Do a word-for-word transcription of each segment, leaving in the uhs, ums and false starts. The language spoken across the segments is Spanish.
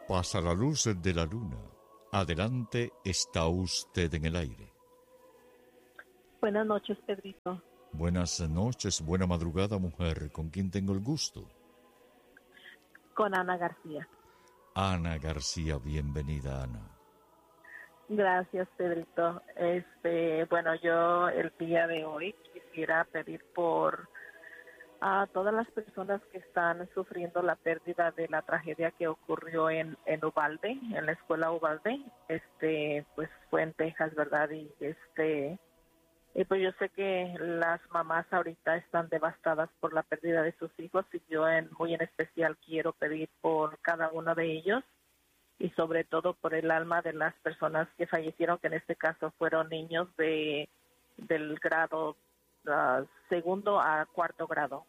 Pasa la luz de la luna. Adelante, está usted en el aire. Buenas noches, Pedrito. Buenas noches, buena madrugada, mujer. ¿Con quién tengo el gusto? Con Ana García. Ana García, bienvenida, Ana. Gracias, Pedrito. Este, bueno, yo el día de hoy quisiera pedir por a todas las personas que están sufriendo la pérdida de la tragedia que ocurrió en, en Uvalde, en la escuela Uvalde. Este, pues fue en Texas, ¿verdad? Y este, y pues yo sé que las mamás ahorita están devastadas por la pérdida de sus hijos y yo en, muy en especial quiero pedir por cada uno de ellos y sobre todo por el alma de las personas que fallecieron, que en este caso fueron niños de del grado uh, segundo a cuarto grado.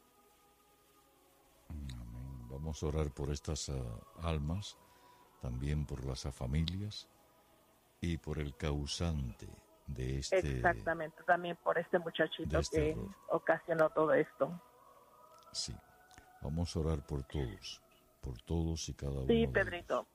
Amén. Vamos a orar por estas uh, almas, también por las familias y por el causante de este... Exactamente, también por este muchachito este que error. ocasionó todo esto. Sí, vamos a orar por todos, por todos y cada uno Sí, de Pedrito. ellos.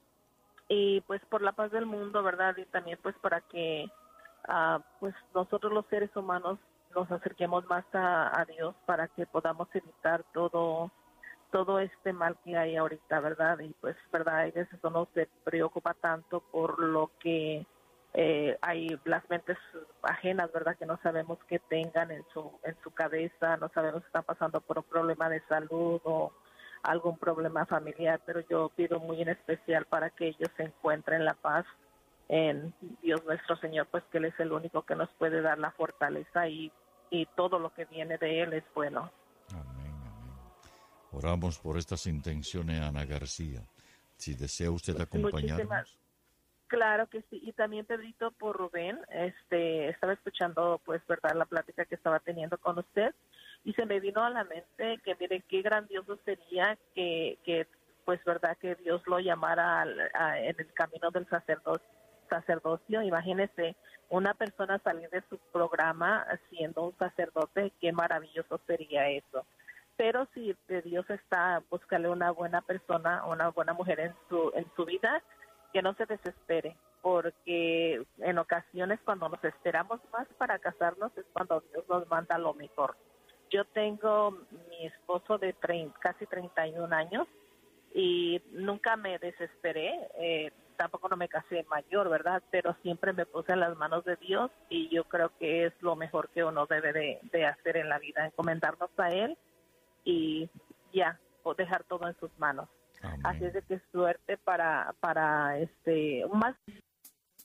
Y pues por la paz del mundo, ¿verdad? Y también pues para que uh, pues nosotros los seres humanos nos acerquemos más a, a Dios para que podamos evitar todo todo este mal que hay ahorita, ¿verdad? Y pues, ¿verdad? A veces uno se preocupa tanto por lo que eh, hay las mentes ajenas, ¿verdad? Que no sabemos qué tengan en su en su cabeza, no sabemos si están pasando por un problema de salud o algún problema familiar, pero yo pido muy en especial para que ellos se encuentren la paz en Dios nuestro Señor, pues que Él es el único que nos puede dar la fortaleza y, y todo lo que viene de Él es bueno. Amén, amén. Oramos por estas intenciones, Ana García. Si desea usted acompañarnos. Muchísimas. Claro que sí, y también Pedrito por Rubén, este, estaba escuchando pues verdad la plática que estaba teniendo con usted y se me vino a la mente que mire qué grandioso sería que, que pues verdad que Dios lo llamara al, a, en el camino del sacerdocio, sacerdocio, imagínese una persona salir de su programa siendo un sacerdote, qué maravilloso sería eso. Pero si de Dios está, búscale una buena persona, una buena mujer en su en su vida, que no se desespere, porque en ocasiones cuando nos esperamos más para casarnos es cuando Dios nos manda lo mejor. Yo tengo mi esposo de treinta, casi treinta y un años y nunca me desesperé, eh, tampoco no me casé mayor, ¿verdad? Pero siempre me puse en las manos de Dios y yo creo que es lo mejor que uno debe de, de hacer en la vida, encomendarnos a Él y ya, o dejar todo en sus manos. Amén. Así es de que suerte para para este más